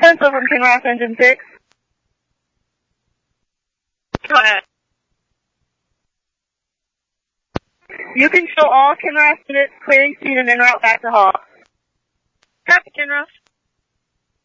Pencil from Kinross Engine 6. Go ahead. You can show all Kinross units clearing scene and en route back to Hall. Copy, Kinross.